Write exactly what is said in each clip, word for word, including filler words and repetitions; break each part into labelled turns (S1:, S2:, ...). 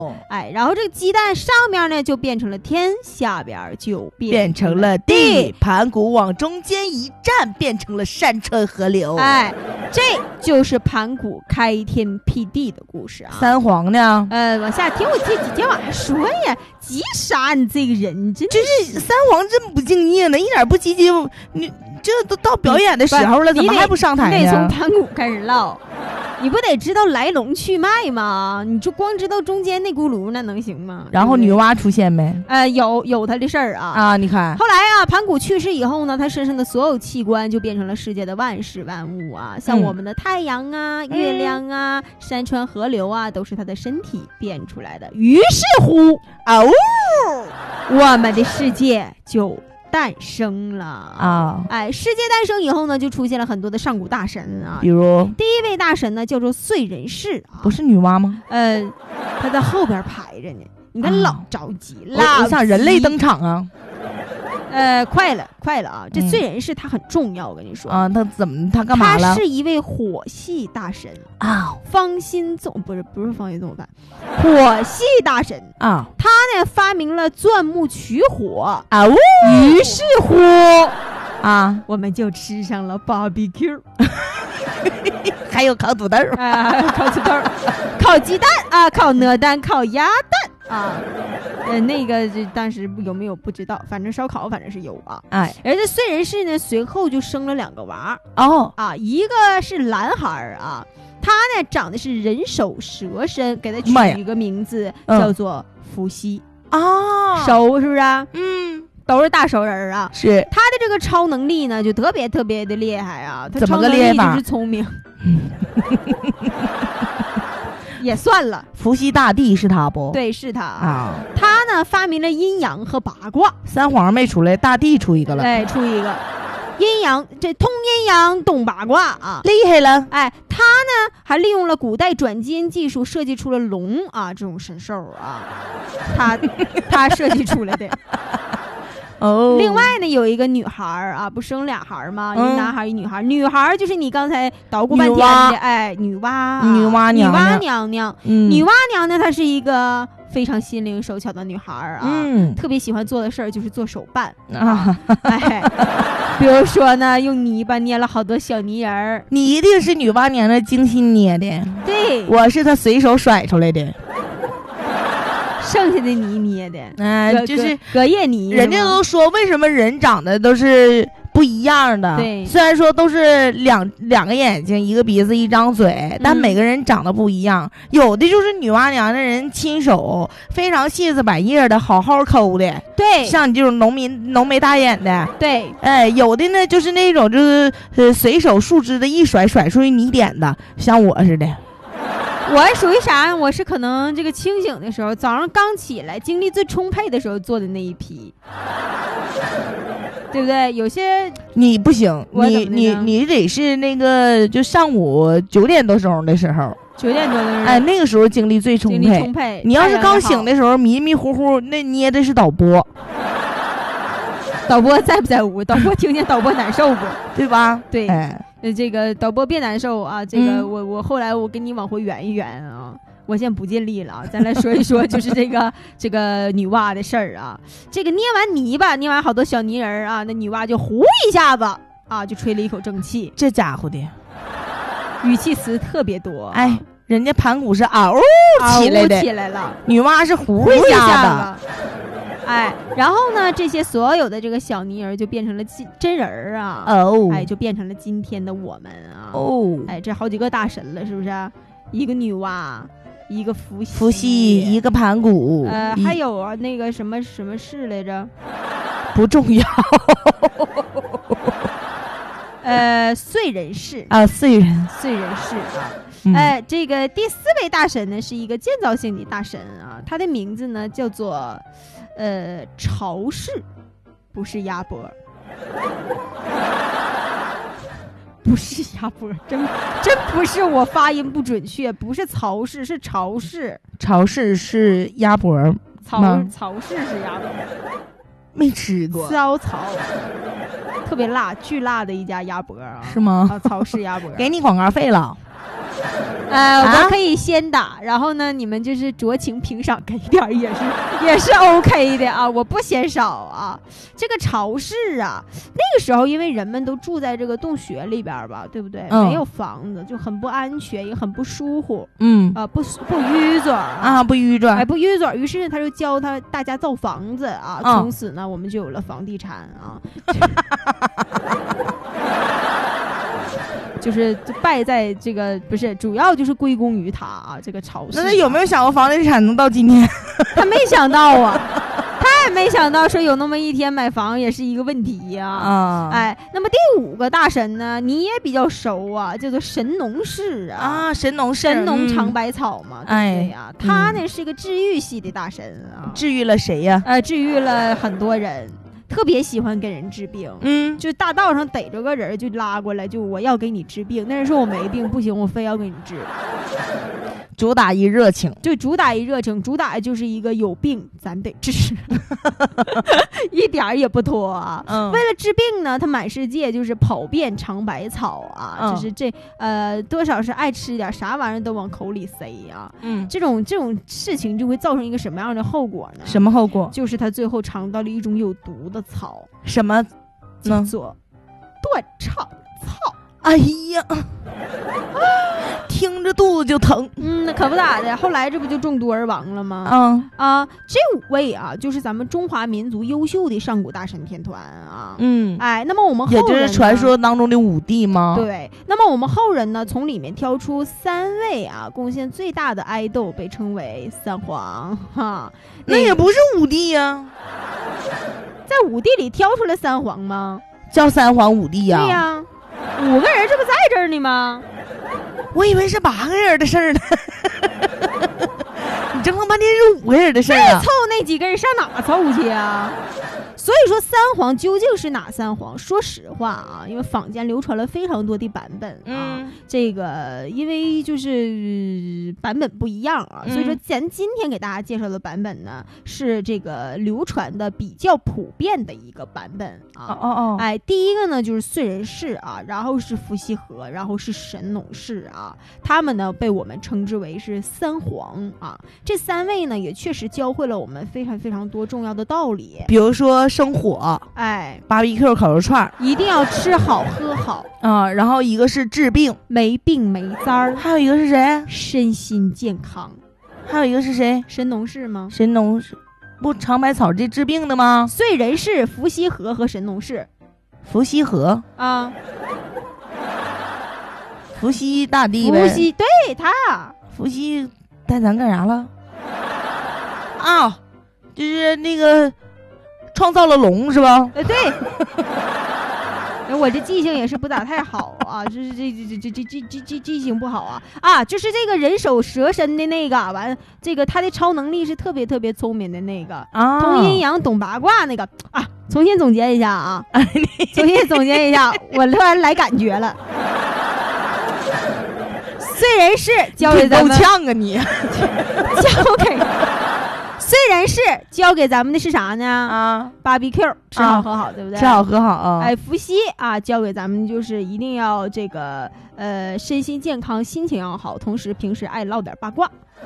S1: 哎，然后这个鸡蛋上面呢就变成了天，下边就
S2: 变成了地，盘古往中间一站，变成了山川河流。
S1: 哎，这就是盘古开天辟地的故事啊。
S2: 三皇呢？
S1: 呃，往下听我这几天晚上说呀，急啥？你这个人真
S2: 真是三皇真不敬业呢，一点不积极。你这都到表演的时候了，怎么还不上台呢？
S1: 你得从盘古开始唠。你不得知道来龙去脉吗？你就光知道中间那轱辘，那能行吗？
S2: 然后女娲出现没？
S1: 呃，有有他的事儿啊
S2: 啊！你看，
S1: 后来啊，盘古去世以后呢，他身上的所有器官就变成了世界的万事万物啊，像我们的太阳啊、嗯、月亮啊、嗯、山川河流啊，都是他的身体变出来的。于是乎，
S2: 啊呜，
S1: 我们的世界就诞生了
S2: 啊！
S1: 哎，世界诞生以后呢，就出现了很多的上古大神啊，
S2: 比如
S1: 第一位大神呢叫做燧人氏啊，
S2: 不是女娲吗？
S1: 呃，他在后边排着呢，你看老着急了、
S2: 啊，我想人类登场啊。
S1: 呃，快了，快了啊！这燧人氏他很重要，我跟你说
S2: 啊，他怎么他干嘛了？
S1: 他是一位火系大神
S2: 啊，
S1: 方心纵不是不是方心纵饭，火系大神
S2: 啊，
S1: 他呢发明了钻木取火
S2: 啊，
S1: 于是乎
S2: 啊，
S1: 我们就吃上了 B B Q，
S2: 还有烤土豆
S1: 啊，烤土豆，烤鸡蛋啊，烤鹅蛋，烤鸭蛋。啊，呃，那个当时有没有不知道，反正烧烤反正是有啊。
S2: 哎，
S1: 而这燧人氏呢，随后就生了两个娃
S2: 哦
S1: 啊，一个是男孩啊，他呢长得是人手蛇身，给他取一个名字叫做伏羲
S2: 啊，
S1: 熟是不是啊？
S2: 嗯，
S1: 都是大熟人啊。
S2: 是
S1: 他的这个超能力呢，就特别特别的厉害啊。他
S2: 怎么个厉害法？
S1: 就是聪明。也算了，
S2: 伏羲大帝是他不？
S1: 对，是他
S2: 啊。
S1: 他呢发明了阴阳和八卦，
S2: 三皇没出来，大帝出一个了。
S1: 哎，出一个阴阳，这通阴阳懂八卦啊，
S2: 厉害了。
S1: 哎，他呢还利用了古代转基因技术，设计出了龙啊这种神兽啊，他他设计出来的。
S2: 哦，
S1: 另外呢，有一个女孩啊，不生俩孩吗？嗯、一男孩一女孩。女孩就是你刚才捣鼓半天的，哎，女娲、啊，
S2: 女娲娘娘，
S1: 女娲娘娘，嗯、女娲娘娘她是一个非常心灵手巧的女孩啊，嗯，特别喜欢做的事儿就是做手办啊，哎，比如说呢，用泥巴捏了好多小泥人儿。
S2: 你一定是女娲娘娘精心捏的，
S1: 对，
S2: 我是她随手甩出来的。
S1: 剩下的泥捏的，
S2: 哎、呃，就是
S1: 隔夜泥。
S2: 人家都说为什么人长得都是不一样的？
S1: 对，
S2: 虽然说都是两两个眼睛、一个鼻子、一张嘴，
S1: 嗯、
S2: 但每个人长得不一样。有的就是女娲娘娘人亲手非常细枝百叶的好好抠的，
S1: 对，
S2: 像你这种浓眉浓眉大眼的，
S1: 对，
S2: 哎，有的呢就是那种就是呃随手树枝的一甩甩出去泥点的，像我似的。
S1: 我属于啥？我是可能这个清醒的时候，早上刚起来，精力最充沛的时候做的那一批，对不对？有些
S2: 你不行，你你你得是那个就上午九点多钟的时候，
S1: 九点多的时候，
S2: 哎，那个时候精力最充沛。
S1: 精力充沛。
S2: 你要是刚醒的时候迷迷糊糊，那捏的是导播。
S1: 导播在不在屋？导播听见导播难受不？
S2: 对吧？
S1: 对。
S2: 哎
S1: 呃，这个导播别难受啊！这个、嗯、我我后来我跟你往回圆一圆啊，我现在不尽力了啊，咱来说一说，就是这个这个女娲的事儿啊。这个捏完泥巴，捏完好多小泥人啊，那女娲就呼一下子啊，就吹了一口正气。
S2: 这家伙的
S1: 语气词特别多、啊。
S2: 哎，人家盘古是嗷起来的，
S1: 起来了，
S2: 女娲是呼一下子。
S1: 哎，然后呢，这些所有的这个小泥人就变成了真人儿啊，
S2: 哦、oh. ，
S1: 哎，就变成了今天的我们啊，
S2: 哦、oh. ，
S1: 哎，这好几个大神了，是不是？一个女娲，一个伏羲，
S2: 伏羲，一个盘古，
S1: 呃，还有啊，那个什么什么氏来着？
S2: 不重要。
S1: 呃，燧人氏
S2: 啊，燧人，
S1: 燧人氏啊。哎、呃，这个第四位大神呢是一个建造性的大神啊，他的名字呢叫做呃巢氏，不是鸭脖，不是鸭脖，真真不是我发音不准确，不是曹氏，是巢氏，
S2: 巢氏是鸭脖
S1: 吗？曹氏是鸭脖，
S2: 没吃过，
S1: 骚曹。特别辣，巨辣的一家鸭脖啊！
S2: 是吗？
S1: 啊，曹氏鸭脖，
S2: 给你广告费了。
S1: 呃，
S2: 啊
S1: 我可以先打，然后呢，你们就是酌情评赏给点儿，也是也是 OK 的啊，我不嫌少啊。这个潮市啊，那个时候因为人们都住在这个洞穴里边吧，对不对？
S2: 嗯
S1: 没有房子，就很不安全，也很不舒服，
S2: 嗯
S1: 啊、不不淤嘴儿
S2: 啊，不淤
S1: 哎，
S2: 着，
S1: 不淤嘴儿。于是呢，他就教他大家造房子啊，
S2: 嗯
S1: 从此呢，我们就有了房地产啊。就是败在这个不是，主要就是归功于他啊，这个潮市。
S2: 那他有没有想过房地产能到今天？
S1: 他没想到啊，他也没想到说有那么一天买房也是一个问题呀、啊。
S2: 啊，
S1: 哎，那么第五个大神呢，你也比较熟啊，叫做神农氏啊。
S2: 啊，神农氏，
S1: 神农尝
S2: 嗯
S1: 百草嘛，对不对
S2: 哎
S1: 呀？他呢是个治愈系的大神啊，
S2: 治愈了谁呀？
S1: 呃，治愈了很多人，特别喜欢给人治病。
S2: 嗯，
S1: 就大道上逮着个人就拉过来，就我要给你治病。那人说我没病，不行，我非要给你治。
S2: 主打一热情，
S1: 就主打一热情，主打就是一个有病咱得治，一点儿也不拖啊。
S2: 嗯
S1: 为了治病呢，他满世界就是跑遍尝百草啊，
S2: 嗯
S1: 就是这呃多少是爱吃点啥玩意儿都往口里塞啊。
S2: 嗯，
S1: 这种这种事情就会造成一个什么样的后果呢？
S2: 什么后果？
S1: 就是他最后尝到了一种有毒的草，
S2: 什么呢？
S1: 叫做断肠草。
S2: 哎呀，听着肚子就疼。
S1: 嗯，那可不咋的，后来这不就中毒而亡了吗？
S2: 嗯
S1: 啊，这五位啊，就是咱们中华民族优秀的上古大神天团啊。
S2: 嗯，
S1: 哎，那么我们后
S2: 也
S1: 人呢
S2: 就是传说当中的五帝吗？，
S1: 对，那么我们后人呢，从里面挑出三位啊，贡献最大的爱豆，被称为三皇哈。
S2: 那也不是五帝呀，
S1: 在五帝里挑出来三皇吗？
S2: 叫三皇五帝呀。
S1: 对呀，五个人这不在这儿呢吗？
S2: 我以为是八个人的事儿呢。你整了半天是五个人的事儿啊
S1: 再凑！那几个人上哪凑去啊？所以说三皇究竟是哪三皇？说实话啊，因为坊间流传了非常多的版本啊，
S2: 嗯
S1: 这个因为就是呃版本不一样啊，
S2: 嗯
S1: 所以说咱今天给大家介绍的版本呢，是这个流传的比较普遍的一个版本
S2: 哦
S1: 啊。
S2: 哦哦，
S1: 哎，第一个呢就是燧人氏啊，然后是伏羲和，然后是神农氏啊，他们呢被我们称之为是三皇啊。这三位呢也确实教会了我们非常非常多重要的道理。
S2: 比如说生火、
S1: 哎，
S2: B B Q 烤肉串儿
S1: 一定要吃好喝好，
S2: 啊，然后一个是治病，
S1: 没病没灾儿，
S2: 还有一个是谁？
S1: 身心健康。
S2: 还有一个是谁？
S1: 神农氏吗？
S2: 神农氏，不尝百草这治病的吗？
S1: 燧人氏、伏羲和和神农氏
S2: 伏羲和，
S1: 啊，
S2: 伏羲大帝呗。
S1: 伏羲对他。
S2: 伏羲带咱干啥了？啊，就是那个创造了龙是吧？
S1: 呃，对，我这记性也是不咋太好啊，就是这这这这这这这记性不好啊啊，就是这个人手蛇身的那个，完这个他的超能力是特别特别聪明的那个，
S2: 啊，
S1: 懂阴阳懂八卦那个啊，重新总结一下啊，重新总结一下，我突然来感觉了。燧人氏交给咱们，
S2: 够呛啊你
S1: 交给燧人氏交给咱们的是啥呢？
S2: 啊，
S1: B B Q 吃好喝好，对不对？
S2: 吃好喝好啊。
S1: 哎，伏羲啊，教给咱们就是一定要这个呃身心健康，心情要好，同时平时爱唠点八卦，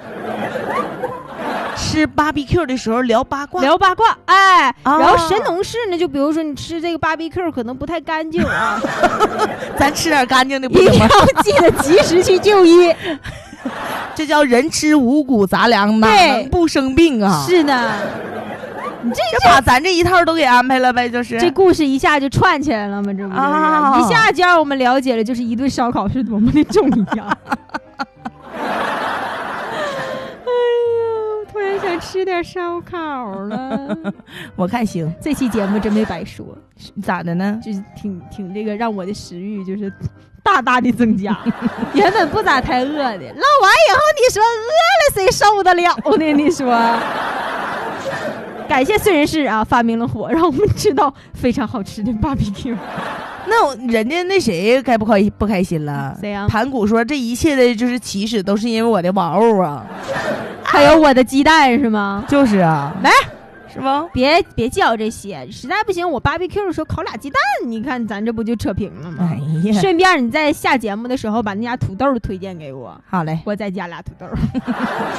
S2: 吃 B B Q 的时候聊八卦，
S1: 聊八卦。哎，
S2: 啊
S1: 然后神农氏呢，就比如说你吃这个 B B Q 可能不太干净啊，
S2: 咱吃点干净的不
S1: 一定
S2: 行吗？
S1: 要记得及时去就医。
S2: 这叫人吃五谷杂粮，哪
S1: 对
S2: 能不生病啊？
S1: 是的，你这
S2: 这把咱这一套都给安排了呗，就是
S1: 这故事一下就串起来了嘛，这不就是、
S2: 啊
S1: 一下就让我们了解了，就是一顿烧烤是多么的重要。哎呦，突然想吃点烧烤了。
S2: 我看行，
S1: 这期节目真没白说，
S2: 咋的呢？
S1: 就是挺挺这个让我的食欲就是大大的增加。原本不咋太饿的，唠完以后你说饿了谁受得了呢？你说。感谢燧人氏啊，发明了火，让我们吃到非常好吃的 B B Q。
S2: 那我人家那谁该不开不开心了？
S1: 谁呀
S2: 盘古说这一切的就是起始都是因为我的玩偶啊，
S1: 还有我的鸡蛋是吗？
S2: 就是啊，
S1: 来，
S2: 是吧？
S1: 别别计较这些，实在不行我 B B Q 的时候烤俩鸡蛋，你看咱这不就扯平了吗？
S2: 哎呀，
S1: 顺便你在下节目的时候把那家土豆推荐给我，
S2: 好嘞，
S1: 我再加俩土豆。